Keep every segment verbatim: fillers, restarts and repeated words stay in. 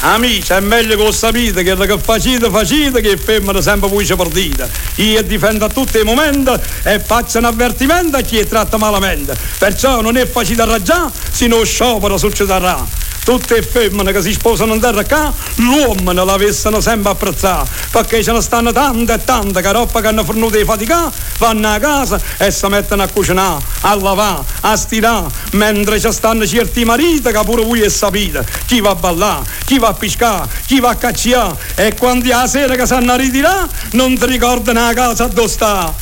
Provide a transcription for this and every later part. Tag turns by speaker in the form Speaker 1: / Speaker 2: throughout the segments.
Speaker 1: Amici, è meglio che lo sapete che che facite, facite, che femmina sempre voi ci partite. Io difendo a tutti i momenti e faccio un avvertimento a chi tratta malamente. Perciò non è facile raggiare, se non sciopero succederà. Tutte le femmine che si sposano in terra qua, l'uomo non l'avessero sempre apprezzato, perché ce ne stanno tante e tante che roba che hanno fornuto di fatica, vanno a casa e si mettono a cucinare, a lavare, a stirare, mentre ci stanno certi mariti che pure voi sapete, chi va a ballare, chi va a pescare, chi va a cacciare, e quando è la sera che sanno a ritirare, non ti ricordano la casa dove sta.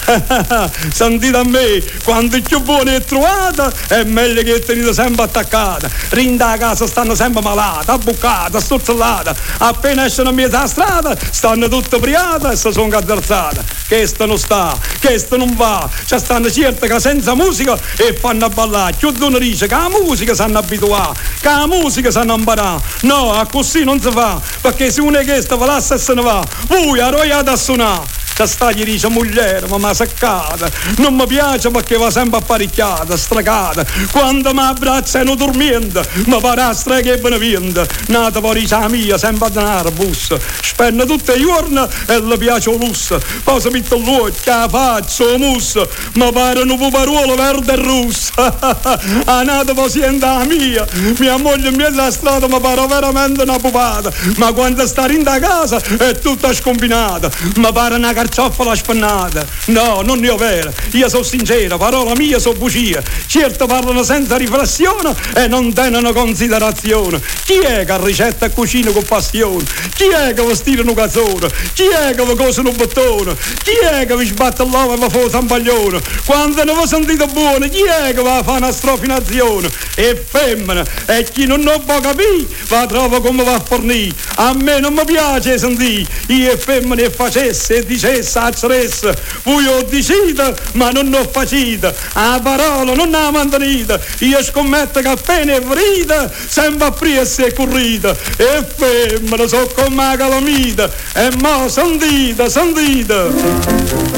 Speaker 1: Sentite a me, quando più buona è trovata è meglio che tenete sempre attaccata. Rinda a casa stanno sempre malate, abbuccate, stuzzolate. Appena escono a mezza strada stanno tutte priate e si sono cadderzate. Questo non sta, questo non va. Ci stanno certe che senza musica e fanno a ballare. Chiudono dice che la musica sanno abituare, che la musica sanno imparare. No, a così non si fa, perché se uno è questo va là e se ne va, voi arroiate a suonare. Che sta gli dice moglie, ma mi seccata, non mi piace perché va sempre apparecchiata, stracata. Quando mi abbracciano dormiendo, mi pare a strega e beneviente. Nata poi dice la mia, sempre a denaro, bus. Spende tutti i giorni e le piace il lusso. Poi si mette l'occhio, la faccia, la mussa, mi pare un puparuolo verde e rosso. A nata poi siente la mia, mia moglie in mezzo alla strada mi pare veramente una pupata. Ma quando sta in da casa è tutta scombinata, mi pare una carciofola spannata. No, non ne ho vera, io sono sincera, parola mia sono bugia. Certo parlano senza riflessione e non tengono considerazione. Chi è che ricetta e cucina con passione? Chi è che vi stira un cazzone? Chi è che vi cosa un bottone? Chi è che vi sbatte l'uovo e vi fa un zampaglione? Quando ne vi sentite buone, chi è che va a fare una strofinazione? E femmina, e chi non lo può capire va a trovare come va a fornire. A me non mi piace sentire io e femmina e facesse e dicesse acceresse, voi ho deciso ma non ho facito, a parola non ha mantenuta. Io scommetto che appena è vrita sempre appresso e corrita, e femmina so come la calamita, e mo sentite, sentite.